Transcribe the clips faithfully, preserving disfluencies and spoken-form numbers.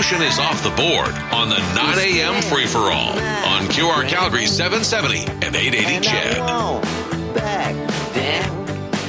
Emotion is off the board on the nine a.m. free-for-all on Q R Calgary seven seventy and eight eighty C H E D. Back down.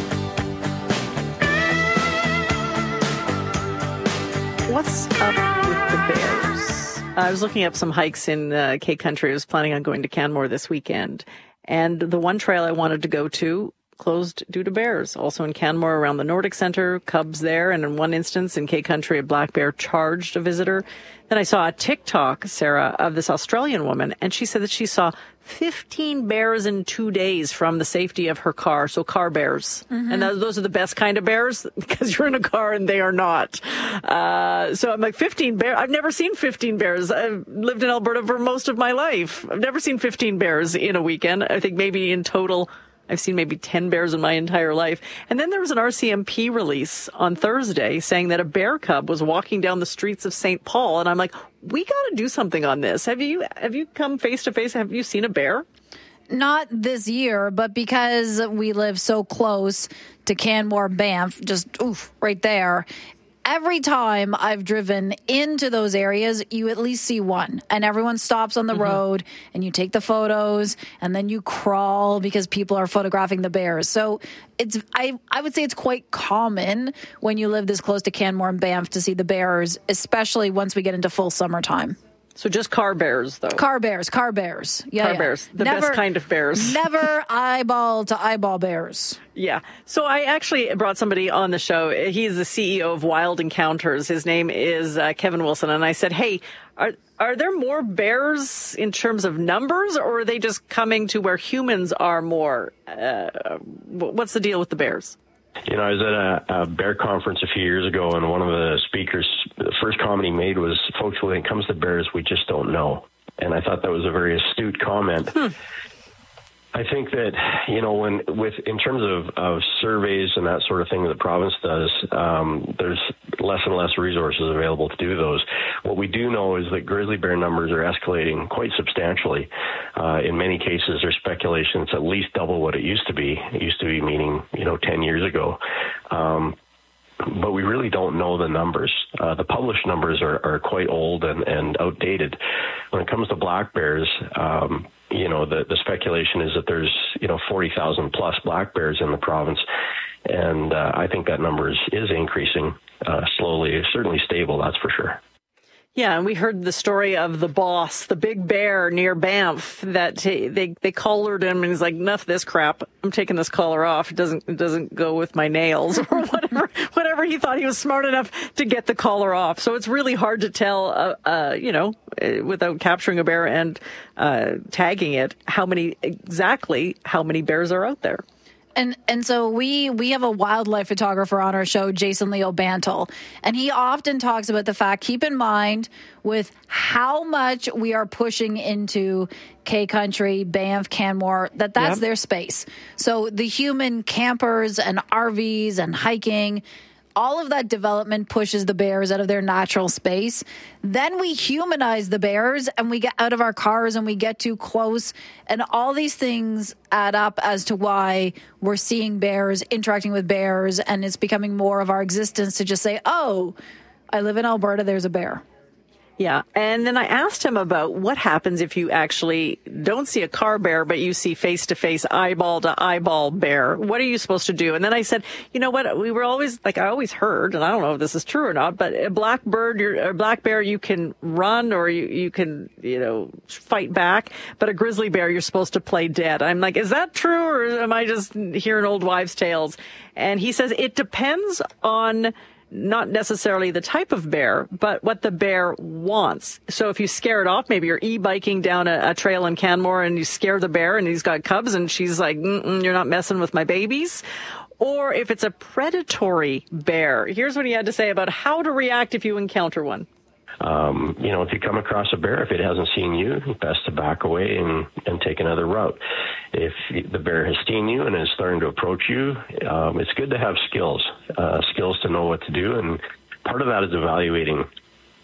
What's up with the bears? I was looking up some hikes in uh, K Country. I was planning on going to Canmore this weekend. And the one trail I wanted to go to closed due to bears. Also in Canmore around the Nordic Centre, cubs there. And in one instance in K Country, a black bear charged a visitor. Then I saw a TikTok, Sarah, of this Australian woman. And she said that she saw fifteen bears in two days from the safety of her car. So car bears. Mm-hmm. And th- those are the best kind of bears because you're in a car and they are not. Uh, so I'm like, fifteen bears. I've never seen fifteen bears. I've lived in Alberta for most of my life. I've never seen fifteen bears in a weekend. I think maybe in total, I've seen maybe ten bears in my entire life. And then there was an R C M P release on Thursday saying that a bear cub was walking down the streets of Saint Paul. And I'm like, we got to do something on this. Have you have you come face to face? Have you seen a bear? Not this year, but because we live so close to Canmore, Banff, just oof, right there. Every time I've driven into those areas, you at least see one. And everyone stops on the mm-hmm. road, and you take the photos, and then you crawl because people are photographing the bears. So it's I, I would say it's quite common when you live this close to Canmore and Banff to see the bears, especially once we get into full summertime. So just car bears, though. Car bears, car bears. Yeah, car yeah. bears, the never, best kind of bears. Never eyeball to eyeball bears. Yeah. So I actually brought somebody on the show. He's the C E O of Wild Encounters. His name is uh, Kevin Wilson. And I said, hey, are are there more bears in terms of numbers, or are they just coming to where humans are more? Uh, what's the deal with the bears? You know, I was at a, a bear conference a few years ago, and one of the speakers, the first comment he made was, folks, when it comes to bears, we just don't know. And I thought that was a very astute comment. Hmm. I think that, you know, when with in terms of, of surveys and that sort of thing that the province does, um, there's less and less resources available to do those. What we do know is that grizzly bear numbers are escalating quite substantially. Uh, in many cases, there's speculation it's at least double what it used to be. It used to be meaning, you know, ten years ago. Um, but we really don't know the numbers. Uh, the published numbers are, are quite old and, and outdated. When it comes to black bears, um, you know, the, the speculation is that there's, you know, forty thousand plus black bears in the province. And uh, I think that number is, is increasing uh, slowly, certainly stable, that's for sure. Yeah, and we heard the story of the boss, the big bear near Banff, that they they collared him, and he's like, "Enough this crap! I'm taking this collar off. It doesn't it doesn't go with my nails," or whatever. Whatever he thought, he was smart enough to get the collar off. So it's really hard to tell, uh, uh, you know, without capturing a bear and uh, tagging it, how many exactly how many bears are out there. And and so we we have a wildlife photographer on our show, Jason Leo Bantle, and he often talks about the fact, keep in mind, with how much we are pushing into K Country, Banff, Canmore, that that's yep. their space. So the human campers and R Vs and hiking, all of that development pushes the bears out of their natural space. Then we humanize the bears and we get out of our cars and we get too close. And all these things add up as to why we're seeing bears, interacting with bears, and it's becoming more of our existence to just say, oh, I live in Alberta, there's a bear. Yeah. And then I asked him about what happens if you actually don't see a car bear, but you see face-to-face, eyeball-to-eyeball bear. What are you supposed to do? And then I said, you know what? We were always, like, I always heard, and I don't know if this is true or not, but a black bird, you're, a black bear, you can run or you, you can, you know, fight back. But a grizzly bear, you're supposed to play dead. I'm like, is that true, or am I just hearing old wives' tales? And he says it depends on not necessarily the type of bear, but what the bear wants. So if you scare it off, maybe you're e-biking down a, a trail in Canmore and you scare the bear and he's got cubs and she's like, Mm-mm, you're not messing with my babies. Or if it's a predatory bear. Here's what he had to say about how to react if you encounter one. Um, you know, if you come across a bear, if it hasn't seen you, best to back away and, and take another route. If the bear has seen you and is starting to approach you, um, it's good to have skills, uh, skills to know what to do. And part of that is evaluating